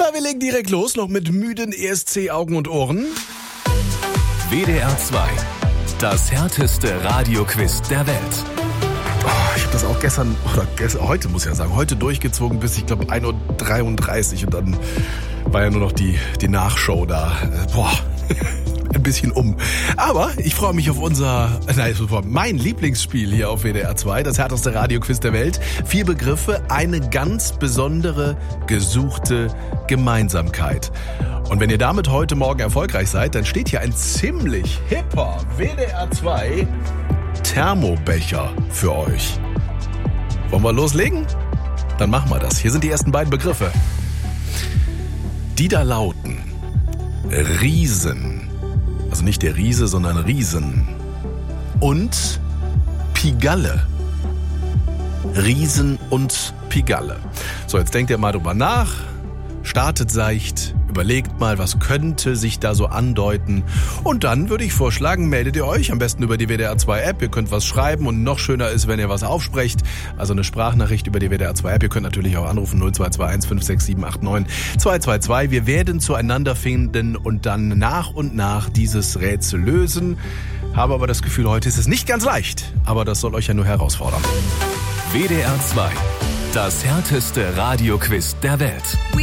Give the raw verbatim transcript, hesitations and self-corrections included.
Na, wir legen direkt los, noch mit müden E S C-Augen und Ohren. W D R zwei, das härteste Radioquiz der Welt. Oh, ich habe das auch gestern, oder gestern, heute muss ich ja sagen, heute durchgezogen bis, ich glaube, ein Uhr dreiunddreißig und dann war ja nur noch die, die Nachshow da. Boah, ein bisschen um. Aber ich freue mich auf unser, nein, mein Lieblingsspiel hier auf W D R zwei, das härteste Radioquiz der Welt. Vier Begriffe, eine ganz besondere, gesuchte Gemeinsamkeit. Und wenn ihr damit heute Morgen erfolgreich seid, dann steht hier ein ziemlich hipper W D R zwei Thermobecher für euch. Wollen wir loslegen? Dann machen wir das. Hier sind die ersten beiden Begriffe. Die da lauten Riesen. Also nicht der Riese, sondern Riesen. Und Pigalle. Riesen und Pigalle. So, jetzt denkt ihr mal drüber nach. Startet seicht. Überlegt mal, was könnte sich da so andeuten. Und dann würde ich vorschlagen, meldet ihr euch am besten über die W D R zwei App. Ihr könnt was schreiben und noch schöner ist, wenn ihr was aufsprecht. Also eine Sprachnachricht über die W D R zwei App. Ihr könnt natürlich auch anrufen null zwei zwei eins fünf sechs sieben acht neun zwei zwei zwei. Wir werden zueinander finden und dann nach und nach dieses Rätsel lösen. Habe aber das Gefühl, heute ist es nicht ganz leicht. Aber das soll euch ja nur herausfordern. W D R zwei, das härteste Radioquiz der Welt.